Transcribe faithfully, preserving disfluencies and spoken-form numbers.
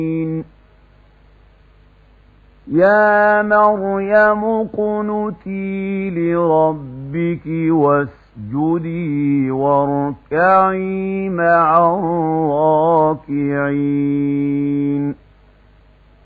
يا مريم اقنتي لربك واسجدي واركعي مع الراكعين